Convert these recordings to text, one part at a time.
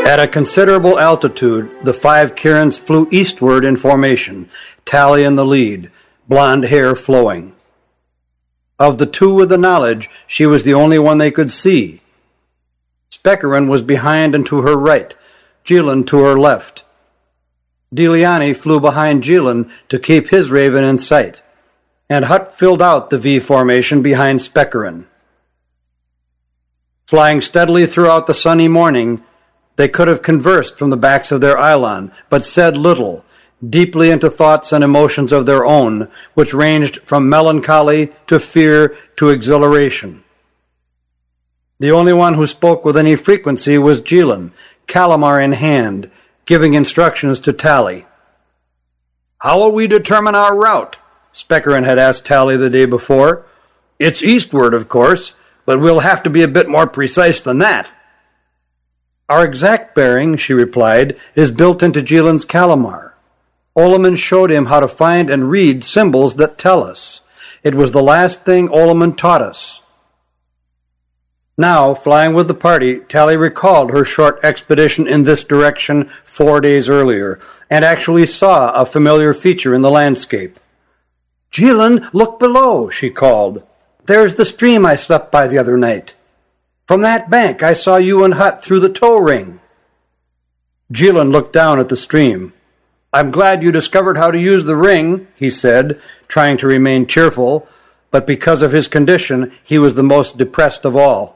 At a considerable altitude, the 5 Kirins flew eastward in formation, Tally in the lead, blonde hair flowing. Of the 2 with the knowledge, she was the only one they could see. Spekerin was behind and to her right, Gillen to her left. Diliani flew behind Gillen to keep his raven in sight, and Hutt filled out the V formation behind Spekerin. Flying steadily throughout the sunny morning, they could have conversed from the backs of their Eilon, but said little, deeply into thoughts and emotions of their own, which ranged from melancholy to fear to exhilaration. The only one who spoke with any frequency was Gillen, Calamar in hand, giving instructions to Tally. "How will we determine our route?" Spekerin had asked Tally the day before. "It's eastward, of course, but we'll have to be a bit more precise than that." "Our exact bearing," she replied, "is built into Gillen's Calamar. Oleman showed him how to find and read symbols that tell us. It was the last thing Oleman taught us." Now, flying with the party, Tally recalled her short expedition in this direction 4 days earlier, and actually saw a familiar feature in the landscape. "Gillen, look below," she called. "There's the stream I slept by the other night. From that bank I saw you and Hutt through the tow ring." Gillen looked down at the stream. "I'm glad you discovered how to use the ring," he said, trying to remain cheerful, but because of his condition he was the most depressed of all.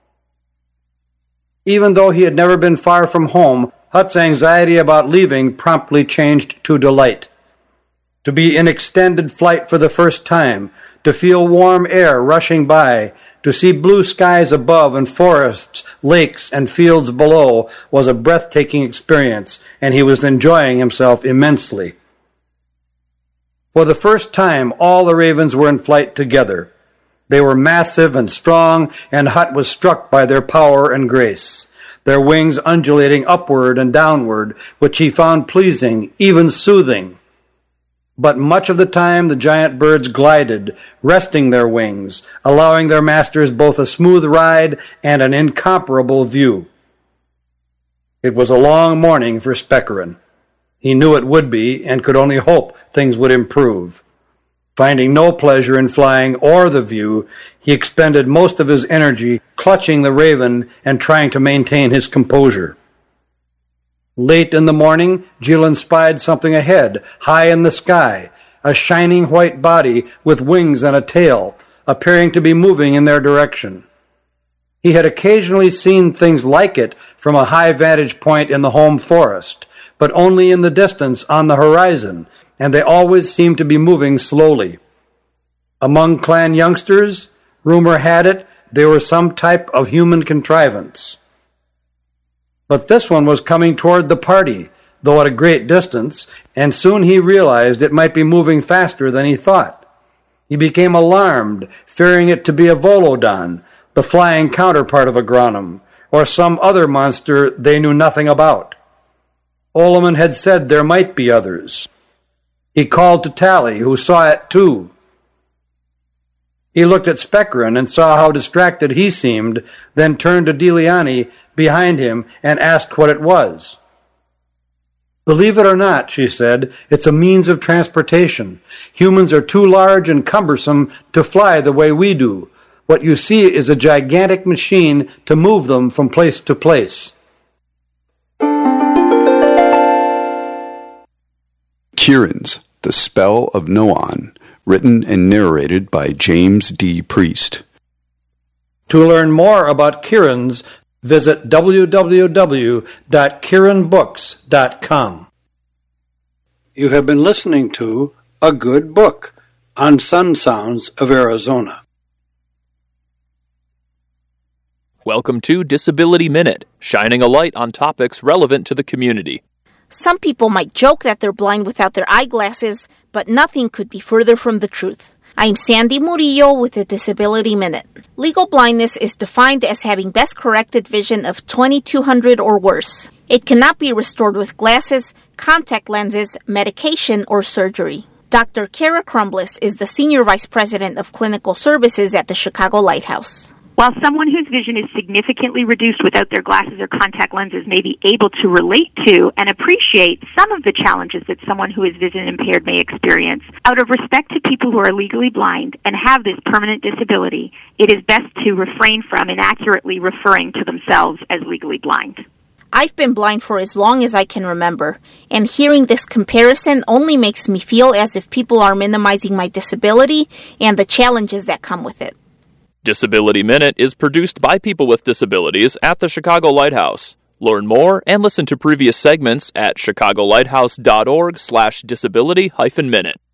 Even though he had never been far from home, Hutt's anxiety about leaving promptly changed to delight. To be in extended flight for the first time, to feel warm air rushing by, to see blue skies above and forests, lakes, and fields below was a breathtaking experience, and he was enjoying himself immensely. For the first time, all the ravens were in flight together. They were massive and strong, and Hutt was struck by their power and grace, their wings undulating upward and downward, which he found pleasing, even soothing. But much of the time the giant birds glided, resting their wings, allowing their masters both a smooth ride and an incomparable view. It was a long morning for Spekerin. He knew it would be, and could only hope things would improve. Finding no pleasure in flying or the view, he expended most of his energy clutching the raven and trying to maintain his composure. Late in the morning, Gillen spied something ahead, high in the sky, a shining white body with wings and a tail, appearing to be moving in their direction. He had occasionally seen things like it from a high vantage point in the home forest, but only in the distance on the horizon, and they always seemed to be moving slowly. Among clan youngsters, rumor had it, they were some type of human contrivance. But this one was coming toward the party, though at a great distance, and soon he realized it might be moving faster than he thought. He became alarmed, fearing it to be a Volodon, the flying counterpart of a Granum, or some other monster they knew nothing about. Oleman had said there might be others. He called to Tally, who saw it too. He looked at Spekerin and saw how distracted he seemed, then turned to Diliani behind him and asked what it was. "Believe it or not," she said, "it's a means of transportation. Humans are too large and cumbersome to fly the way we do. What you see is a gigantic machine to move them from place to place." Kirins, The Spell of Noan, written and narrated by James D. Priest. To learn more about Kirins, visit www.kirinbooks.com. You have been listening to A Good Book on Sun Sounds of Arizona. Welcome to Disability Minute, shining a light on topics relevant to the community. Some people might joke that they're blind without their eyeglasses, but nothing could be further from the truth. I'm Sandy Murillo with the Disability Minute. Legal blindness is defined as having best corrected vision of 20/200 or worse. It cannot be restored with glasses, contact lenses, medication, or surgery. Dr. Kara Crumblis is the Senior Vice President of Clinical Services at the Chicago Lighthouse. While someone whose vision is significantly reduced without their glasses or contact lenses may be able to relate to and appreciate some of the challenges that someone who is vision impaired may experience, out of respect to people who are legally blind and have this permanent disability, it is best to refrain from inaccurately referring to themselves as legally blind. I've been blind for as long as I can remember, and hearing this comparison only makes me feel as if people are minimizing my disability and the challenges that come with it. Disability Minute is produced by people with disabilities at the Chicago Lighthouse. Learn more and listen to previous segments at chicagolighthouse.org/disability-minute.